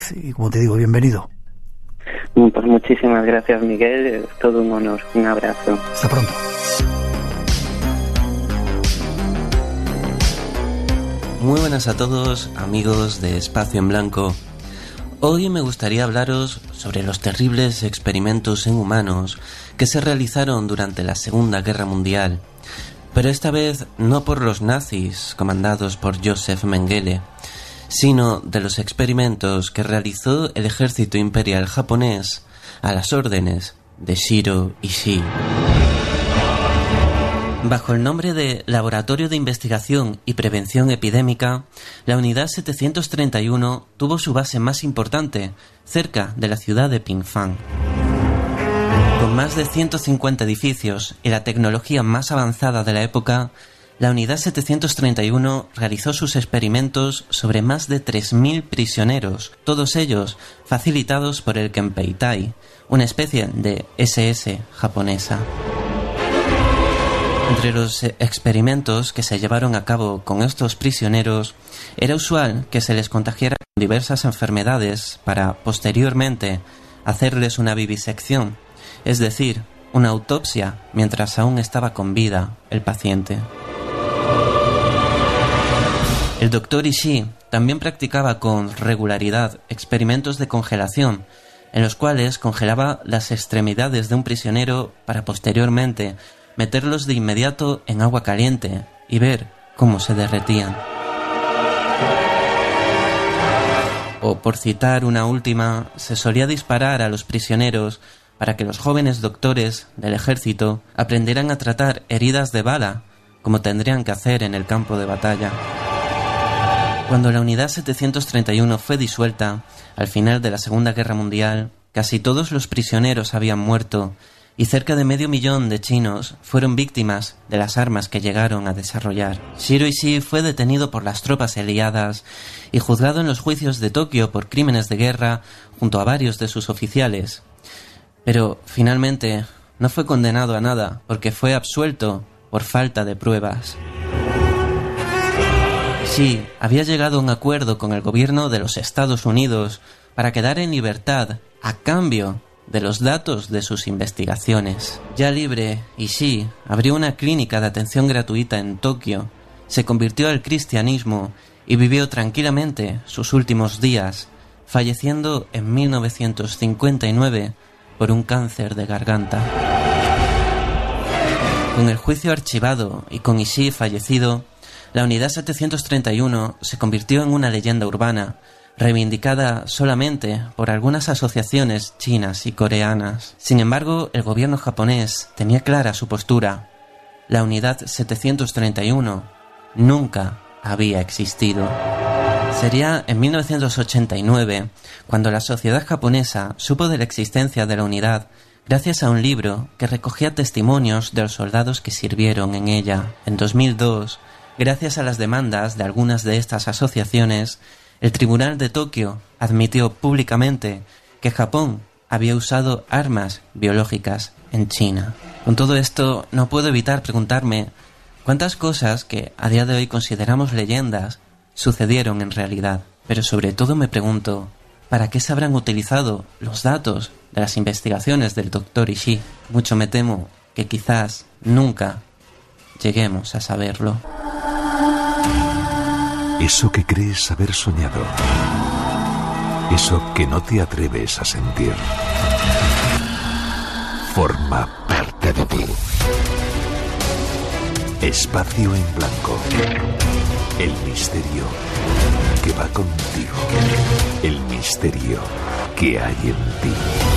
y como te digo, bienvenido. Pues muchísimas gracias, Miguel, es todo un honor. Un abrazo. Hasta pronto. Muy buenas a todos, amigos de Espacio en Blanco. Hoy me gustaría hablaros sobre los terribles experimentos en humanos que se realizaron durante la Segunda Guerra Mundial, pero esta vez no por los nazis comandados por Joseph Mengele, sino de los experimentos que realizó el ejército imperial japonés a las órdenes de Shiro Ishii. Bajo el nombre de Laboratorio de Investigación y Prevención Epidémica, la Unidad 731 tuvo su base más importante, cerca de la ciudad de Pingfang. Con más de 150 edificios y la tecnología más avanzada de la época, la Unidad 731 realizó sus experimentos sobre más de 3.000 prisioneros, todos ellos facilitados por el Kempeitai, una especie de SS japonesa. Entre los experimentos que se llevaron a cabo con estos prisioneros, era usual que se les contagiara con diversas enfermedades para, posteriormente, hacerles una vivisección, es decir, una autopsia mientras aún estaba con vida el paciente. El Dr. Ishii también practicaba con regularidad experimentos de congelación, en los cuales congelaba las extremidades de un prisionero para posteriormente meterlos de inmediato en agua caliente y ver cómo se derretían. O, por citar una última, se solía disparar a los prisioneros para que los jóvenes doctores del ejército aprendieran a tratar heridas de bala, como tendrían que hacer en el campo de batalla. Cuando la Unidad 731 fue disuelta, al final de la Segunda Guerra Mundial, casi todos los prisioneros habían muerto, y cerca de 500.000 de chinos fueron víctimas de las armas que llegaron a desarrollar. Shiro Ishii fue detenido por las tropas aliadas y juzgado en los juicios de Tokio por crímenes de guerra junto a varios de sus oficiales. Pero finalmente no fue condenado a nada porque fue absuelto por falta de pruebas. Ishii había llegado a un acuerdo con el gobierno de los Estados Unidos para quedar en libertad a cambio de los datos de sus investigaciones. Ya libre, Ishii abrió una clínica de atención gratuita en Tokio, se convirtió al cristianismo y vivió tranquilamente sus últimos días, falleciendo en 1959 por un cáncer de garganta. Con el juicio archivado y con Ishii fallecido, la Unidad 731 se convirtió en una leyenda urbana, reivindicada solamente por algunas asociaciones chinas y coreanas. Sin embargo, el gobierno japonés tenía clara su postura. La Unidad 731 nunca había existido. Sería en 1989 cuando la sociedad japonesa supo de la existencia de la unidad gracias a un libro que recogía testimonios de los soldados que sirvieron en ella. En 2002, gracias a las demandas de algunas de estas asociaciones, el Tribunal de Tokio admitió públicamente que Japón había usado armas biológicas en China. Con todo esto, no puedo evitar preguntarme cuántas cosas que a día de hoy consideramos leyendas sucedieron en realidad. Pero sobre todo me pregunto, ¿para qué se habrán utilizado los datos de las investigaciones del Dr. Ishii? Mucho me temo que quizás nunca lleguemos a saberlo. Eso que crees haber soñado. Eso que no te atreves a sentir. Forma parte de ti. Espacio en Blanco. El misterio que va contigo. El misterio que hay en ti.